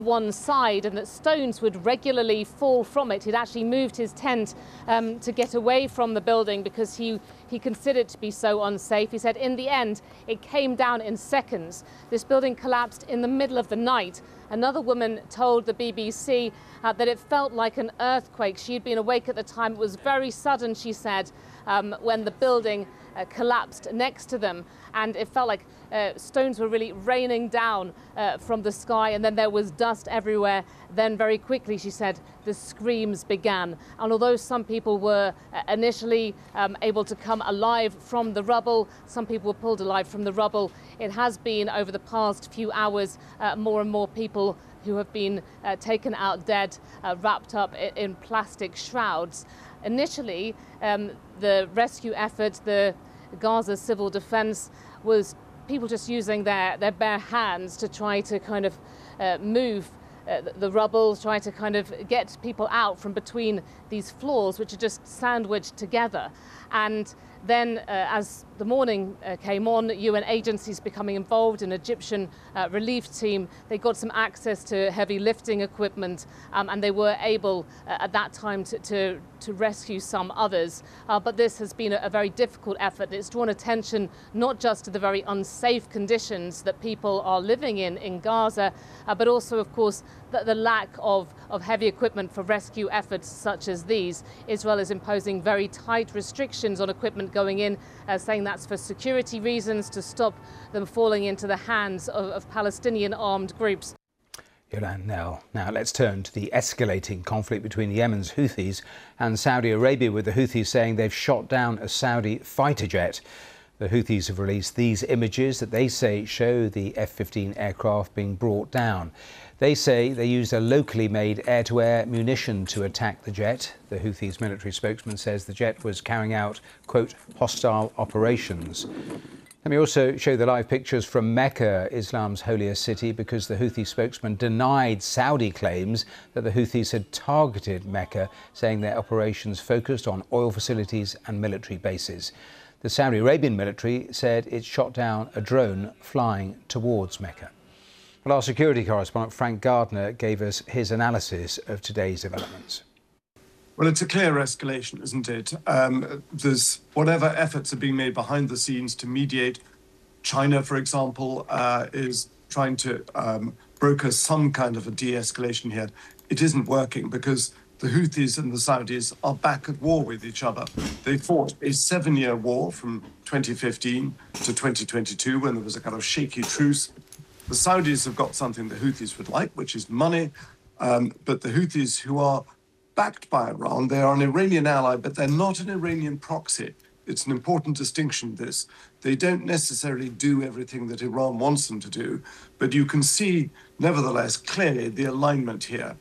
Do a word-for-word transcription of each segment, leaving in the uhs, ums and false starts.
one side and that stones would regularly fall from it. He'd actually moved his tent um, to get away from the building because he, he considered it to be so unsafe. He said in the end it came down in seconds. This building collapsed in the middle of the night. Another woman told the B B C uh, that it felt like an earthquake. She had been awake at the time. It was very sudden, she said, um, when the building uh, collapsed next to them, and it felt like uh, stones were really raining down uh, from the sky, and then there was dust everywhere. Then very quickly, she said, the screams began. And although some people were uh, initially um, able to come alive from the rubble, some people were pulled alive from the rubble, it has been over the past few hours uh, more and more people who have been uh, taken out dead, uh, wrapped up in, in plastic shrouds. Initially, um, the rescue effort, the Gaza Civil Defense, was people just using their, their bare hands to try to kind of uh, move uh, the, the rubble, try to kind of get people out from between these floors, which are just sandwiched together. And then, uh, as the morning uh, came on, U N agencies becoming involved, an Egyptian uh, relief team, they got some access to heavy lifting equipment, um, and they were able uh, at that time to, to, to rescue some others. Uh, but this has been a, a very difficult effort. It's drawn attention not just to the very unsafe conditions that people are living in in Gaza, uh, but also, of course, the, the lack of, of heavy equipment for rescue efforts such as these. Israel is imposing very tight restrictions on equipment going in, uh, saying that's for security reasons, to stop them falling into the hands of, of Palestinian armed groups. Yolande Knell. Now let's turn to the escalating conflict between Yemen's Houthis and Saudi Arabia, with the Houthis saying they've shot down a Saudi fighter jet. The Houthis have released these images that they say show the F fifteen aircraft being brought down. They say they used a locally made air-to-air munition to attack the jet. The Houthis military spokesman says the jet was carrying out, quote, hostile operations. Let me also show the live pictures from Mecca, Islam's holiest city, because the Houthi spokesman denied Saudi claims that the Houthis had targeted Mecca, saying their operations focused on oil facilities and military bases. The Saudi Arabian military said it shot down a drone flying towards Mecca. Well, our security correspondent Frank Gardner gave us his analysis of today's developments. Well, it's a clear escalation, isn't it? Um, there's whatever efforts are being made behind the scenes to mediate. China, for example, uh, is trying to um, broker some kind of a de-escalation here. It isn't working because the Houthis and the Saudis are back at war with each other. They fought a seven-year war from twenty fifteen to twenty twenty-two when there was a kind of shaky truce. The Saudis have got something the Houthis would like, which is money. Um, but the Houthis, who are backed by Iran, they are an Iranian ally, but they're not an Iranian proxy. It's an important distinction, this. They don't necessarily do everything that Iran wants them to do, but you can see, nevertheless, clearly the alignment here.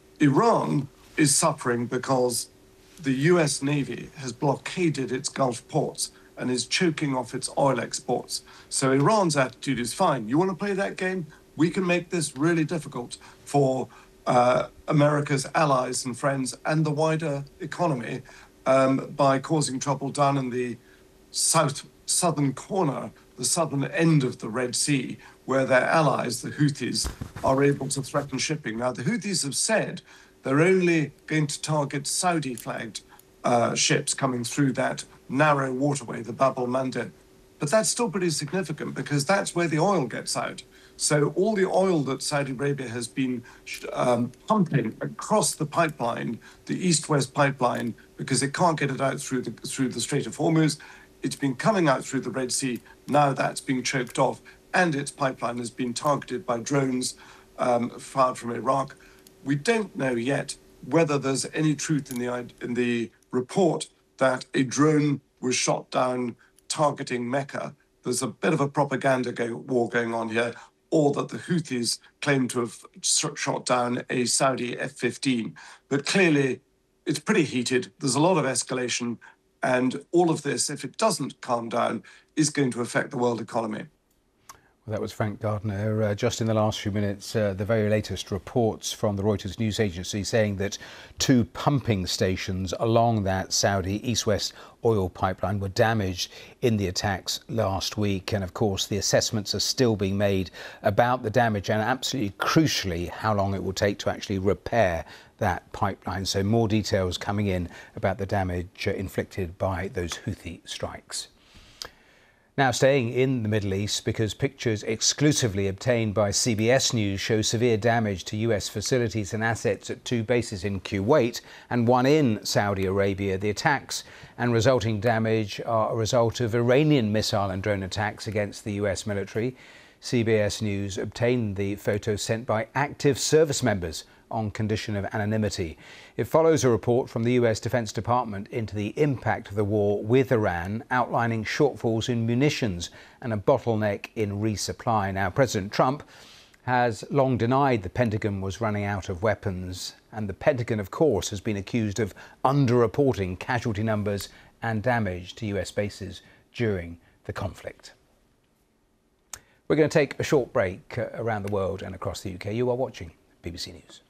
Iran is suffering because the U S Navy has blockaded its Gulf ports and is choking off its oil exports. So Iran's attitude is fine. You want to play that game? We can make this really difficult for uh, America's allies and friends and the wider economy um, by causing trouble down in the south southern corner, the southern end of the Red Sea, where their allies, the Houthis, are able to threaten shipping. Now, the Houthis have said they're only going to target Saudi-flagged uh, ships coming through that narrow waterway, the Bab el-Mandeb. But that's still pretty significant because that's where the oil gets out. So all the oil that Saudi Arabia has been um, pumping across the pipeline, the east-west pipeline, because it can't get it out through the, through the Strait of Hormuz, it's been coming out through the Red Sea. Now that's being choked off, and its pipeline has been targeted by drones um, fired from Iraq. We don't know yet whether there's any truth in the in the report that a drone was shot down targeting Mecca. There's a bit of a propaganda go, war going on here, or that the Houthis claim to have shot down a Saudi F fifteen. But clearly, it's pretty heated. There's a lot of escalation, and all of this, if it doesn't calm down, is going to affect the world economy. Well, that was Frank Gardner. Uh, just in the last few minutes, uh, the very latest reports from the Reuters news agency saying that two pumping stations along that Saudi east-west oil pipeline were damaged in the attacks last week. And of course, the assessments are still being made about the damage and absolutely crucially how long it will take to actually repair that pipeline. So more details coming in about the damage uh, inflicted by those Houthi strikes. Now staying in the Middle East, because pictures exclusively obtained by C B S News show severe damage to U S facilities and assets at two bases in Kuwait and one in Saudi Arabia. The attacks and resulting damage are a result of Iranian missile and drone attacks against the U S military. C B S News obtained the photos sent by active service members on condition of anonymity. It follows a report from the U S Defense Department into the impact of the war with Iran, outlining shortfalls in munitions and a bottleneck in resupply. Now, President Trump has long denied the Pentagon was running out of weapons, and the Pentagon, of course, has been accused of underreporting casualty numbers and damage to U S bases during the conflict. We're going to take a short break around the world and across the U K. You are watching B B C News.